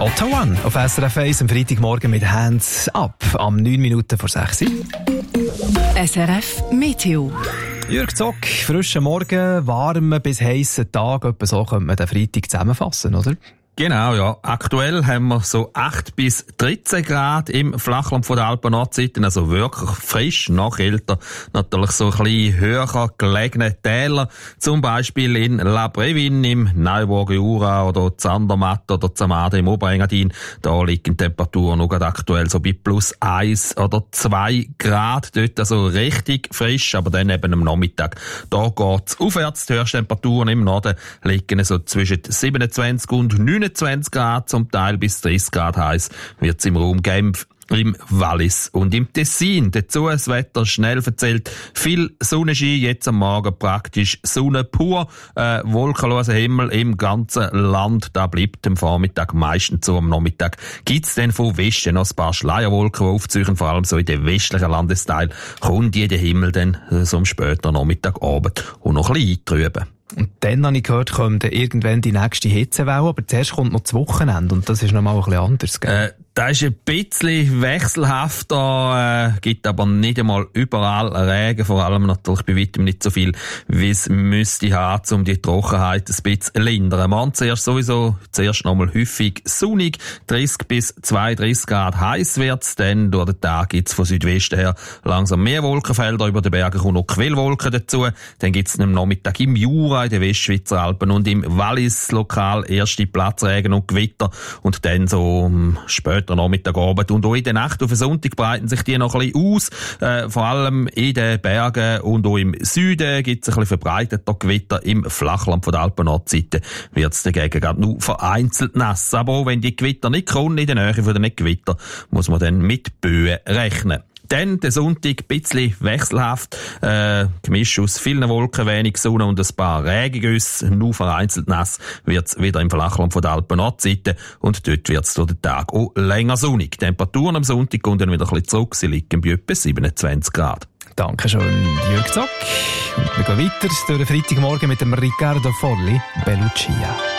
Otto One auf SRF 1 am Freitagmorgen mit Hands Up am 9 Minuten vor 6 Uhr. SRF Meteo. Jürg Zock, frischer Morgen, warmer bis heissen Tag, etwa so könnte man den Freitag zusammenfassen, oder? Genau, ja. Aktuell haben wir so 8 bis 13 Grad im Flachland von der Alpen-Nordseite, also wirklich frisch, noch älter. Natürlich so ein bisschen höher gelegene Täler, zum Beispiel in La Brevin im Neuburger Jura oder Zandermatt oder Zamade im Oberengadin. Da liegen Temperaturen noch aktuell so bei plus 1 oder 2 Grad dort, also richtig frisch, aber dann eben am Nachmittag. Da geht's aufwärts, die Höchsttemperaturen im Norden liegen so zwischen 27 und 29 Grad, zum Teil bis 30 Grad heiß wird's im Raum Genf, im Wallis und im Tessin. Dazu das Wetter schnell verzählt. Viel Sonnenschein, jetzt am Morgen praktisch Sonne pur. Wolkenloser Himmel im ganzen Land. Da bleibt am Vormittag meistens so. Am Nachmittag gibt's dann von Westen noch ein paar Schleierwolken, die aufziehen. Vor allem so in den westlichen Landesteil kommt jeder Himmel dann so am späten Nachmittagabend und noch ein bisschen eintrüben. Und dann habe ich gehört, kommt irgendwann die nächste Hitzewelle, aber zuerst kommt noch das Wochenende und das ist noch mal ein bisschen anders, gell? Das ist ein bisschen wechselhafter, gibt aber nicht einmal überall Regen, vor allem natürlich bei weitem nicht so viel, wie es müsste haben, um die Trockenheit ein bisschen zu lindern. Morgen zuerst nochmal häufig sonnig, 30 bis 32 Grad heiß wird's, dann durch den Tag gibt's von Südwesten her langsam mehr Wolkenfelder, über den Bergen kommen noch Quellwolken dazu, dann gibt's am Nachmittag im Jura, in den Westschweizer Alpen und im Wallis lokal erste Platzregen und Gewitter und dann so später Nachmittagabend und auch in der Nacht auf den Sonntag breiten sich die noch ein bisschen aus. Vor allem in den Bergen und auch im Süden gibt es ein bisschen verbreiteter Gewitter. Im Flachland von der Alpen-Nordseite wird es dagegen gerade nur vereinzelt nass. Aber auch wenn die Gewitter nicht kommen, in der Nähe von den Gewitter, muss man dann mit Böen rechnen. Dann der Sonntag ein bisschen wechselhaft, gemischt aus vielen Wolken, wenig Sonne und ein paar Regengüsse, nur vereinzelt nass wird's wieder im Flachland von der Alpen-Nordseite und dort wird's durch den Tag auch länger sonnig. Temperaturen am Sonntag kommen dann wieder ein bisschen zurück, sie liegen bei etwa 27 Grad. Dankeschön, Jürg Zock. Und wir gehen weiter durch den Freitagmorgen mit dem Riccardo Folli, Bellucia.